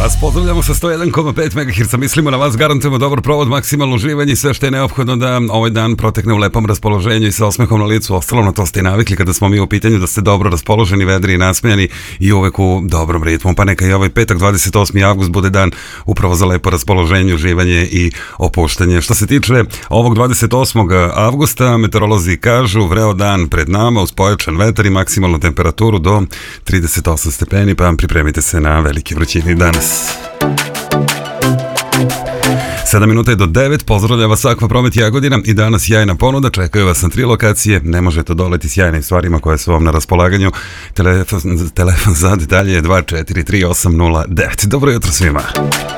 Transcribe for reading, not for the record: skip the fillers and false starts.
Vas pozdravljamo sa 101,5 MHz, mislimo na vas, garantujemo dobar provod, maksimalno uživanje i sve što je neophodno da ovaj dan protekne u lepom raspoloženju i sa osmehom na licu. Ostalo na to ste i navikli kada smo mi u pitanju da ste dobro raspoloženi, vedri i nasmejani i uvek u dobrom ritmu. Pa neka i ovaj petak 28. avgust bude dan upravo za lepo raspoloženje, uživanje i opuštanje. Što se tiče ovog 28. avgusta, meteorolozi kažu vreo dan pred nama uz pojačan vetar i maksimalnu temperaturu do 38 stepeni, pa pripremite se na veliki vrućini danas. 7 minuta je do 9, pozdravlja vas Akva Promet Jagodina i danas sjajna ponuda, čekaju vas na 3 lokacije, ne možete odoleti sjajnim stvarima koje su vam na raspolaganju. Telefon za detalje je 243 809. Dobro jutro svima.